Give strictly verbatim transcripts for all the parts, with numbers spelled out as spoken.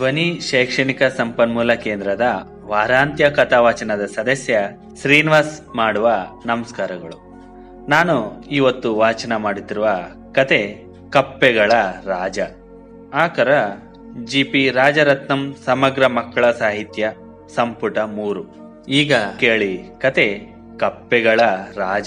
ಧ್ವನಿ ಶೈಕ್ಷಣಿಕ ಸಂಪನ್ಮೂಲ ಕೇಂದ್ರದ ವಾರಾಂತ್ಯ ಕಥಾವಾಚನದ ಸದಸ್ಯ ಶ್ರೀನಿವಾಸ್ ಮಾಡುವ ನಮಸ್ಕಾರಗಳು. ನಾನು ಇವತ್ತು ವಾಚನ ಮಾಡುತ್ತಿರುವ ಕತೆ ಕಪ್ಪೆಗಳ ರಾಜ. ಆಕರ ಜಿ ಪಿ ರಾಜರತ್ನಂ ಸಮಗ್ರ ಮಕ್ಕಳ ಸಾಹಿತ್ಯ ಸಂಪುಟ ಮೂರು. ಈಗ ಕೇಳಿ ಕತೆ ಕಪ್ಪೆಗಳ ರಾಜ.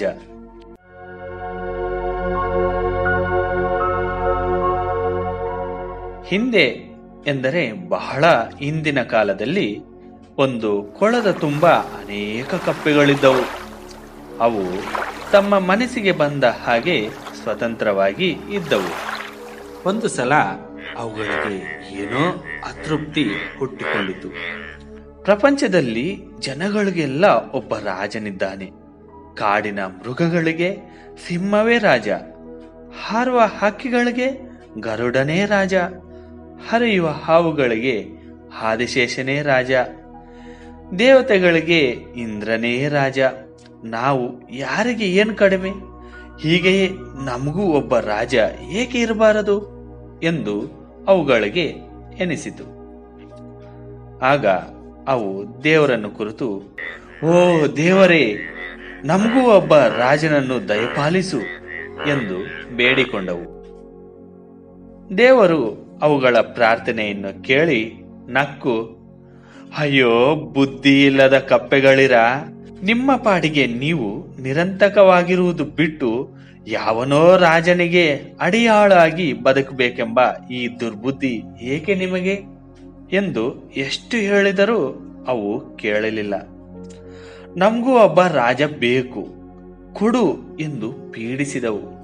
ಹಿಂದೆ ಎಂದರೆ ಬಹಳ ಹಿಂದಿನ ಕಾಲದಲ್ಲಿ ಒಂದು ಕೊಳದ ತುಂಬ ಅನೇಕ ಕಪ್ಪೆಗಳಿದ್ದವು. ಅವು ತಮ್ಮ ಮನಸ್ಸಿಗೆ ಬಂದ ಹಾಗೆ ಸ್ವತಂತ್ರವಾಗಿ ಇದ್ದವು. ಒಂದು ಸಲ ಅವುಗಳಿಗೆ ಏನೋ ಅತೃಪ್ತಿ ಹುಟ್ಟಿಕೊಂಡಿತು. ಪ್ರಪಂಚದಲ್ಲಿ ಜನಗಳಿಗೆಲ್ಲ ಒಬ್ಬ ರಾಜನಿದ್ದಾನೆ. ಕಾಡಿನ ಮೃಗಗಳಿಗೆ ಸಿಂಹವೇ ರಾಜ, ಹಾರುವ ಹಕ್ಕಿಗಳಿಗೆ ಗರುಡನೇ ರಾಜ, ಹರಿಯುವ ಹಾವುಗಳಿಗೆ ಆದಿಶೇಷನೇ ರಾಜ, ದೇವತೆಗಳಿಗೆ ಇಂದ್ರನೇ ರಾಜ. ನಾವು ಯಾರಿಗೆ ಏನು ಕಡಿಮೆ? ಹೀಗೆಯೇ ನಮಗೂ ಒಬ್ಬ ರಾಜ ಏಕೆ ಇರಬಾರದು ಎಂದು ಅವುಗಳಿಗೆ ಎನಿಸಿತು. ಆಗ ಅವು ದೇವರನ್ನು ಕುರಿತು, ಓ ದೇವರೇ, ನಮಗೂ ಒಬ್ಬ ರಾಜನನ್ನು ದಯಪಾಲಿಸು ಎಂದು ಬೇಡಿಕೊಂಡವು. ದೇವರು ಅವುಗಳ ಪ್ರಾರ್ಥನೆಯನ್ನು ಕೇಳಿ ನಕ್ಕು, ಅಯ್ಯೋ ಬುದ್ಧಿ ಇಲ್ಲದ ಕಪ್ಪೆಗಳಿರ, ನಿಮ್ಮ ಪಾಡಿಗೆ ನೀವು ನಿರಂತಕವಾಗಿರುವುದು ಬಿಟ್ಟು ಯಾವನೋ ರಾಜನಿಗೆ ಅಡಿಯಾಳಾಗಿ ಬದುಕಬೇಕೆಂಬ ಈ ದುರ್ಬುದ್ಧಿ ಏಕೆ ನಿಮಗೆ ಎಂದು ಎಷ್ಟು ಹೇಳಿದರೂ ಅವು ಕೇಳಲಿಲ್ಲ. ನಮಗೂ ಒಬ್ಬ ರಾಜ ಬೇಕು, ಕೊಡು ಎಂದು ಪೀಡಿಸಿದವು.